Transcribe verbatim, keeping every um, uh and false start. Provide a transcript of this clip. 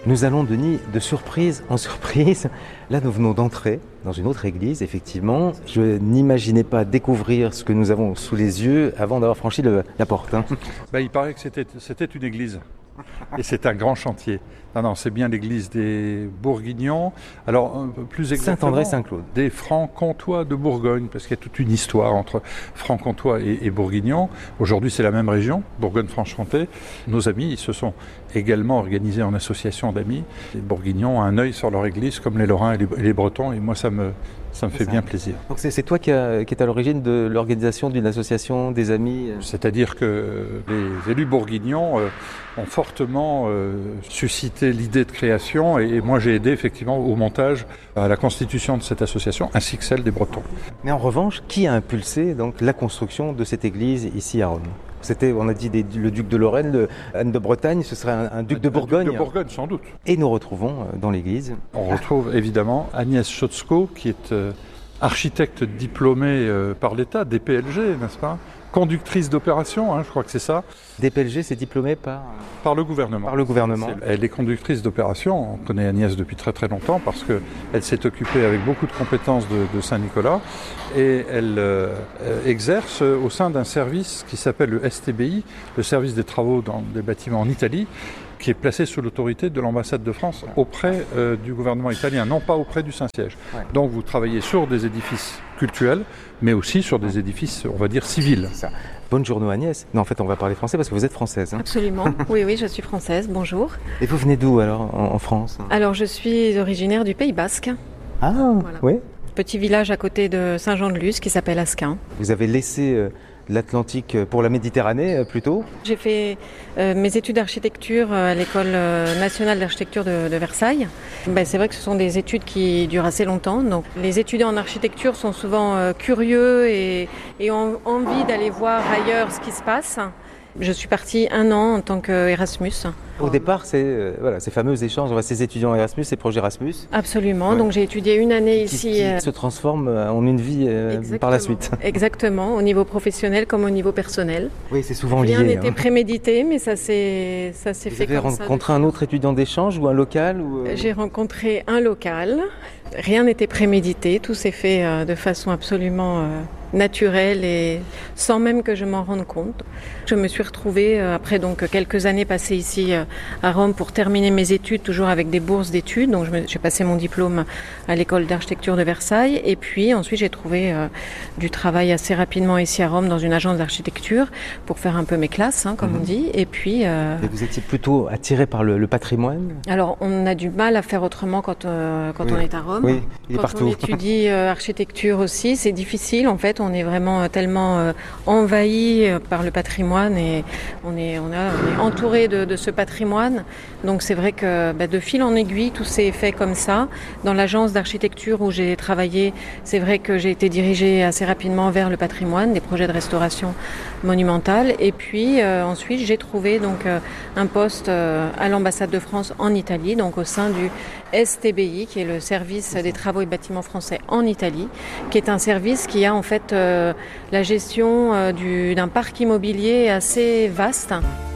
Nous allons, Denis, de surprise en surprise. Là, nous venons d'entrer dans une autre église, effectivement. Je n'imaginais pas découvrir ce que nous avons sous les yeux avant d'avoir franchi le, la porte. Hein. Ben, il paraît que c'était, c'était une église. Et c'est un grand chantier. Non, non, c'est bien l'église des Bourguignons. Alors, plus exactement, Saint-André-Saint-Claude. Des Francs-Comtois de Bourgogne, parce qu'il y a toute une histoire entre Francs-Comtois et, et Bourguignons. Aujourd'hui, c'est la même région, Bourgogne-Franche-Comté. Nos amis, ils se sont également organisés en association d'amis. Les Bourguignons ont un œil sur leur église, comme les Lorrains et les, et les Bretons, et moi, ça me, ça me fait ça. bien plaisir. Donc c'est, c'est toi qui, a, qui est à l'origine de l'organisation d'une association des amis euh... C'est-à-dire que les élus bourguignons euh, ont fortement euh, suscité l'idée de création et, et moi j'ai aidé effectivement au montage, à la constitution de cette association ainsi que celle des Bretons. Mais en revanche, qui a impulsé donc la construction de cette église ici à Rome ? C'était, on a dit, des, le duc de Lorraine, le, Anne de Bretagne, ce serait un, un duc de Bourgogne. Un duc de Bourgogne, sans doute. Et nous retrouvons dans l'église... On retrouve évidemment Agnès Chotzko, qui est euh, architecte diplômée euh, par l'État, D P L G, n'est-ce pas ? Conductrice d'opération, hein, je crois que c'est ça. D P L G, c'est diplômé par... Par le gouvernement. Par le gouvernement. C'est, elle est conductrice d'opération. On connaît Agnès depuis très très longtemps parce qu'elle s'est occupée avec beaucoup de compétences de, de Saint-Nicolas et elle euh, exerce au sein d'un service qui s'appelle le S T B I, le service des travaux dans des bâtiments en Italie, qui est placé sous l'autorité de l'ambassade de France auprès euh, du gouvernement italien, non pas auprès du Saint-Siège. Ouais. Donc vous travaillez sur des édifices cultuels, mais aussi sur des édifices, on va dire, civils. C'est ça. Bonjour Agnès. Non, en fait, on va parler français parce que vous êtes française. Hein. Absolument. Oui, oui, je suis française. Bonjour. Et vous venez d'où alors en, en France ? Alors, je suis originaire du Pays Basque. Ah, voilà. Oui. Petit village à côté de Saint-Jean-de-Luz qui s'appelle Asquin. Vous avez laissé euh, l'Atlantique pour la Méditerranée euh, plutôt ? J'ai fait euh, mes études d'architecture à l'École nationale d'architecture de, de Versailles. Ben, c'est vrai que ce sont des études qui durent assez longtemps. Donc, les étudiants en architecture sont souvent euh, curieux et, et ont envie d'aller voir ailleurs ce qui se passe. Je suis partie un an en tant qu'Erasmus. Au départ, c'est euh, voilà, ces fameux échanges, ces étudiants Erasmus, ces projets Erasmus. Absolument, ouais. Donc j'ai étudié une année qui, ici. Qui euh... se transforme en une vie euh, par la suite. Exactement, au niveau professionnel comme au niveau personnel. Oui, c'est souvent Rien lié. Rien n'était hein. prémédité, mais ça s'est, ça s'est Vous fait avez comme ça. Vous avez rencontré un autre étudiant d'échange ou un local ou euh... J'ai rencontré un local. Rien n'était prémédité, tout s'est fait euh, de façon absolument euh, naturelle et sans même que je m'en rende compte. Je me suis retrouvée, euh, après donc quelques années passées ici euh, à Rome pour terminer mes études, toujours avec des bourses d'études. Donc je me, j'ai passé mon diplôme à l'école d'architecture de Versailles et puis ensuite j'ai trouvé euh, du travail assez rapidement ici à Rome dans une agence d'architecture pour faire un peu mes classes, hein, comme mmh. on dit. Et puis. Euh... Et vous étiez plutôt attiré par le, le patrimoine ? Alors on a du mal à faire autrement quand, euh, quand oui. on est à Rome. Oui, il est quand partout. on étudie euh, architecture aussi, c'est difficile en fait. On est vraiment euh, tellement euh, envahi euh, par le patrimoine et on est, on a, on est entouré de, de ce patrimoine. Donc c'est vrai que bah, de fil en aiguille, tout s'est fait comme ça. Dans l'agence d'architecture où j'ai travaillé, c'est vrai que j'ai été dirigée assez rapidement vers le patrimoine, des projets de restauration monumentale. Et puis euh, ensuite, j'ai trouvé donc euh, un poste euh, à l'ambassade de France en Italie, donc au sein du S T B I, qui est le service des travaux et bâtiments français en Italie, qui est un service qui a en fait euh, la gestion euh, du, d'un parc immobilier assez vaste.